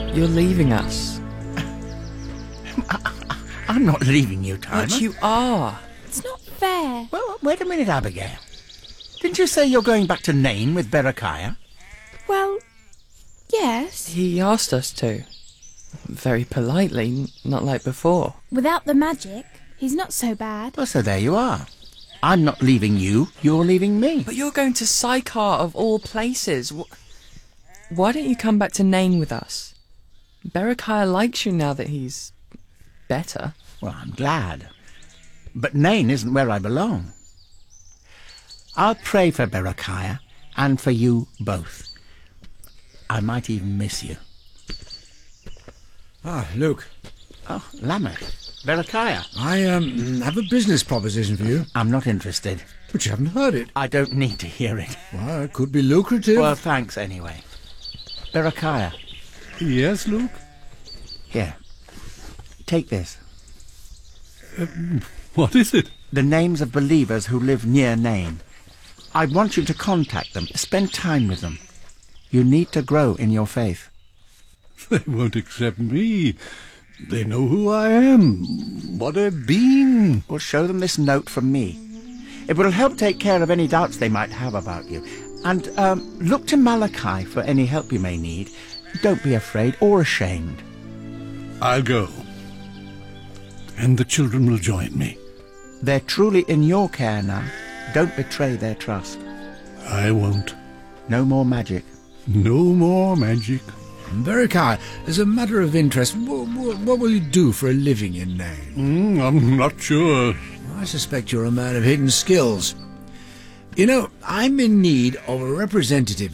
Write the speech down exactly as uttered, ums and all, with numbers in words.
You're leaving us. I, I'm not leaving you, Tyler. But you are. It's not fair. Well, wait a minute, Abigail. Didn't you say you're going back to Nain with Berechiah? Well, yes. He asked us to. Very politely, n- not like before. Without the magic, he's not so bad. Well, so there you are. I'm not leaving you, you're leaving me. But you're going to Sychar of all places. Wh- Why don't you come back to Nain with us? Berechiah likes you now that he's better. Well, I'm glad. But Nain isn't where I belong. I'll pray for Berechiah and for you both. I might even miss you. Ah, Luke. Oh, Lamech. Berechiah. I um have a business proposition for you. I'm not interested. But you haven't heard it. I don't need to hear it. Well, it could be lucrative. Well, thanks anyway. Berechiah. Yes, Luke? Here. Take this. What is it? The names of believers who live near Nain. I want you to contact them. Spend time with them. You need to grow in your faith. They won't accept me. They know who I am, what I've been. We'll show them this note from me. It will help take care of any doubts they might have about you. And um, look to Malachi for any help you may need. Don't be afraid or ashamed. I'll go. And the children will join me. They're truly in your care now. Don't betray their trust. I won't. No more magic. No more magic. Berechiah, as a matter of interest, what, what, what will you do for a living in Nain? Mm, I'm not sure. I suspect you're a man of hidden skills. You know, I'm in need of a representative